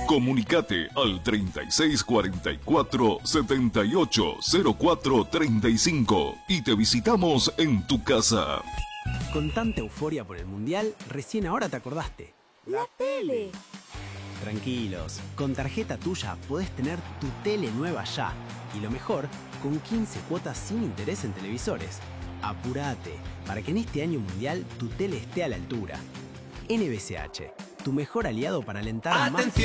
Comunicate al 3644-780435 y te visitamos en tu casa. Con tanta euforia por el Mundial, recién ahora te acordaste. La tele. Tranquilos, con tarjeta tuya podés tener tu tele nueva ya. Y lo mejor, con 15 cuotas sin interés en televisores. Apurate, para que en este año mundial tu tele esté a la altura. NBCH, tu mejor aliado para alentar más.